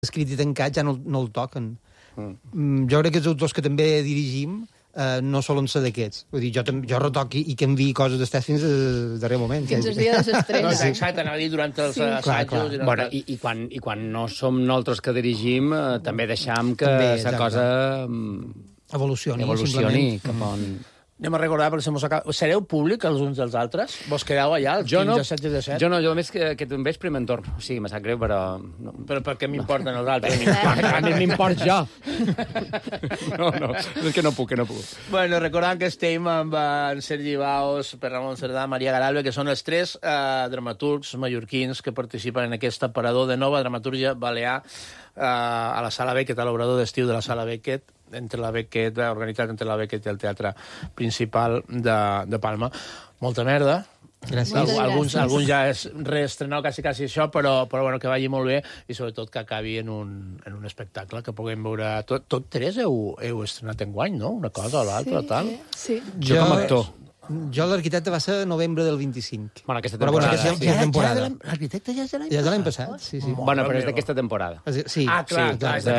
escrit i tancat ja no el toquen. Jo crec que els autors que també dirigim no solen ser d'aquests. Vull dir, jo retoqui i canviï coses d'estat fins al darrer moment. Fins al dia de l'estrena. No, exacte, anava a dir durant els assajos. Bueno, i quan no som nosaltres que dirigim, també deixam que la cosa evolucioni cap on... Anem a recordar, perquè se mos acaba... Sereu públic els uns dels altres? Vos quedeu allà, els 15, 16 de 7? Jo no, jo només que un vespre me'n torno. O sigui, me sap greu, però... No. Però per què m'importen els altres? A mi m'import jo. No, és que no puc. Bueno, recordant que estem amb en Sergi Baos, per Ramon Cerdà, Maria Garalbe, que són els tres dramaturgs mallorquins que participen en aquest aparador de nova dramatúrgia balear a la Sala Beckett, a l'obrador d'estiu de la Sala Beckett, organitzat entre la Beckett i el Teatre Principal de Palma. Molta merda. Gràcies. Alguns ja és reestrenat quasi això, però bueno, que vagi molt bé i sobretot que acabi en un espectacle que puguem veure... Tot tres heu estrenat enguany, no? Una cosa o l'altra, tal? Sí. Jo com a actor. Jo l'arquitecte va ser novembre del 25. Bueno, aquesta temporada. Però bueno, aquesta temporada. L'arquitecte ja és de l'any passat? Ja és de l'any passat, sí. Bueno, però és d'aquesta temporada. Sí. Clar.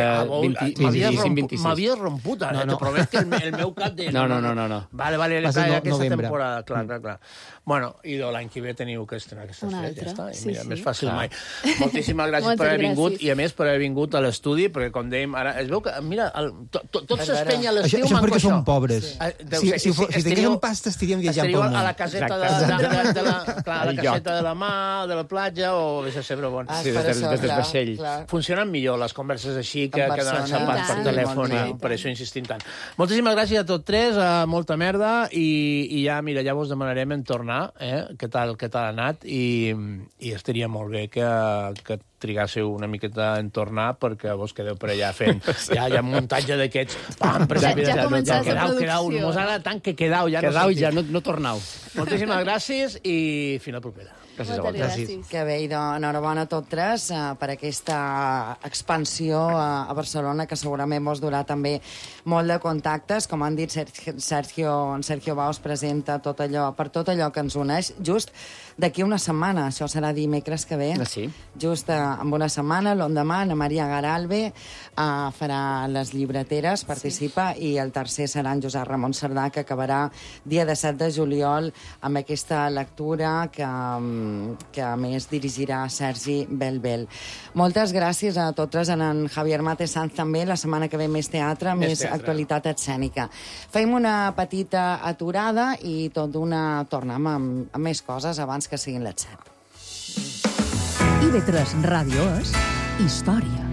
M'havia romput, ara. Te promet que el meu cap de... No. Vale, aquesta temporada. Clar. Bueno, i l'any que ve teniu que estrenar aquesta estrella, ja està. Mira, més fàcil mai. Moltíssimes gràcies per haver vingut, i a més per haver vingut a l'estudi, perquè com dèiem, ara es veu que, mira, tot s'espenya a l'estiu. Això perquè som pobres. Si tinguéssim pasta estaríem viatjant pel món. A la caseta de la mà, de la platja, o vés a ser Brabant. Sí, des del vaixell. Funcionen millor les converses així que quedant xapats per telèfon, i per això insistim tant. Moltíssimes gràcies a tots tres, molta merda, i ja, mira, ja vos demanarem en tornar, què tal ha anat, i estaria molt bé que trigássiu una miqueta en tornar, perquè vos quedeu per allà fent ja muntatge d'aquests... Ja començat la producció. Mos agrada tant que quedau, ja no tornau. Moltíssimes gràcies i fins la propera. Gràcies a vosaltres. Que bé, i enhorabona a tots tres per aquesta expansió a Barcelona, que segurament vos durà també molt de contactes. Com han dit, Sergio Baos presenta per tot allò que ens uneix, just d'aquí una setmana. Això serà dimecres que ve. Sí. Just en una setmana, l'endemà, Ana Maria Garalbe farà les llibreteres, participa, i el tercer serà en Josep Ramon Cerdà, que acabarà dia 17 de juliol amb aquesta lectura que a més dirigirà Sergi Belbel. Moltes gràcies a tots, a en Javier Mate Sanz també. La setmana que ve més teatre, més actualitat escènica. Fem una petita aturada i tot d'una tornem amb més coses abans que siguin les 7. IB3 Ràdio és història.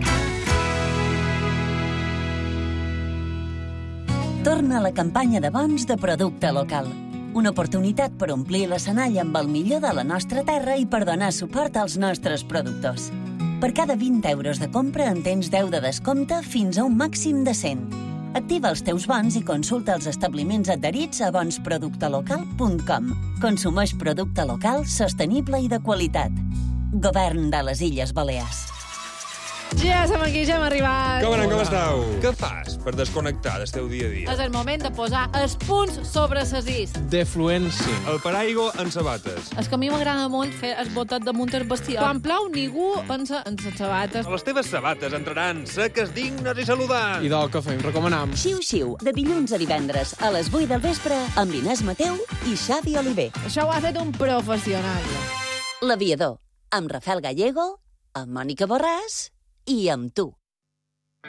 Torna la campanya de bons de producte local. Una oportunitat per omplir l'escenari amb el millor de la nostra terra i per donar suport als nostres productors. Per cada 20 euros de compra en tens 10 de descompte fins a un màxim de 100. Activa els teus bons i consulta els establiments adherits a bonsproductelocal.com. Consumeix producte local, sostenible i de qualitat. Govern de les Illes Balears. Ja som aquí, ja hem arribat. Com anem, com esteu? Què fas per desconnectar del teu dia a dia? És el moment de posar els punts sobre les is. Defluència. El paraigua en sabates. És que a mi m'agrada molt fer el botet damunt el vestidor. Quan plou, ningú pensa en les sabates. Les teves sabates entraran seques, dignes i saludants. I del que fem, recomanam. Xiu-xiu, de dilluns a divendres a les 8 del vespre amb Inés Mateu i Xavi Oliver. Això ho ha fet un professional. L'Aviador, amb Rafael Gallego, amb Mònica Borràs i amb tu.